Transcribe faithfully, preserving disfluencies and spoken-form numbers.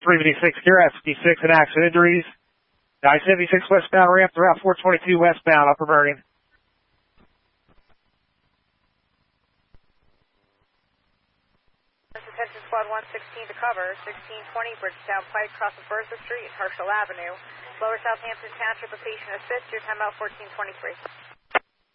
three fifty-six here at fifty-six in accident injuries. I seventy-six westbound ramp to Route four twenty-two westbound, upper Vernon. Attention Squad one sixteen to cover. sixteen twenty Bridgetown Pike, cross of Bertha Street and Herschel Avenue. Lower Southampton Township, a patient assist. Your timeout fourteen twenty-three.